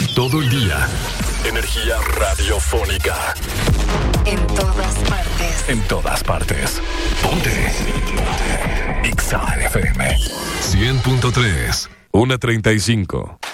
todo el día. Energía radiofónica. En todas partes. En todas partes. Ponte. Exa FM 100.3. 1:35.